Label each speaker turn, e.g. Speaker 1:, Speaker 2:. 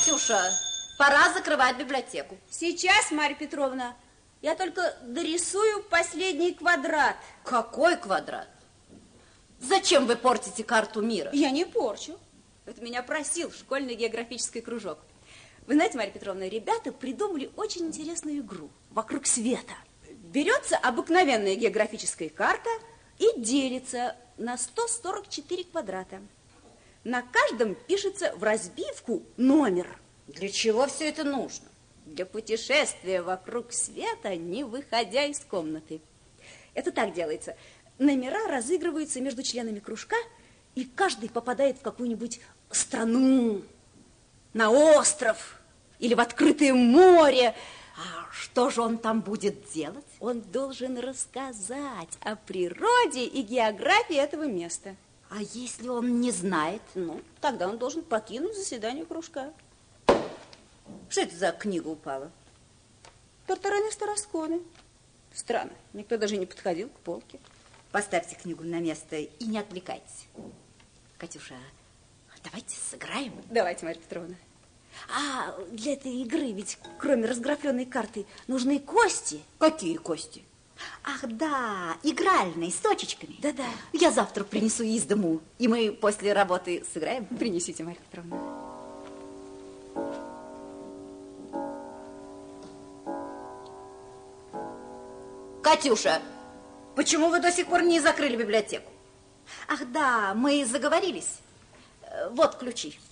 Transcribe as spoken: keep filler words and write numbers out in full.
Speaker 1: Катюша, пора закрывать библиотеку.
Speaker 2: Сейчас, Марья Петровна, я только дорисую последний квадрат.
Speaker 1: Какой квадрат? Зачем вы портите карту мира?
Speaker 2: Я не порчу. Это меня просил школьный географический кружок. Вы знаете, Марья Петровна, ребята придумали очень интересную игру «Вокруг света». Берется обыкновенная географическая карта и делится на сто сорок четыре квадрата. На каждом пишется в разбивку номер.
Speaker 1: Для чего все это нужно?
Speaker 2: Для путешествия вокруг света, не выходя из комнаты. Это так делается. Номера разыгрываются между членами кружка, и каждый попадает в какую-нибудь страну, на остров или в открытое море.
Speaker 1: А что же он там будет делать?
Speaker 2: Он должен рассказать о природе и географии этого места.
Speaker 1: А если он не знает?
Speaker 2: Ну, тогда он должен покинуть заседание кружка.
Speaker 1: Что это за книга упала?
Speaker 2: Тартаренные Старосконы. Странно, никто даже не подходил к полке.
Speaker 1: Поставьте книгу на место и не отвлекайтесь. Катюша, давайте сыграем.
Speaker 2: Давайте, Марья Петровна. А для этой игры ведь кроме разграфленной карты нужны кости.
Speaker 1: Какие кости?
Speaker 3: Ах, да, игральные, с точечками.
Speaker 2: Да-да.
Speaker 1: Я завтра принесу из дому, и мы после работы сыграем.
Speaker 2: Принесите, Марья Петровна.
Speaker 1: Катюша, почему вы до сих пор не закрыли библиотеку?
Speaker 3: Ах, да, мы заговорились.
Speaker 1: Вот ключи.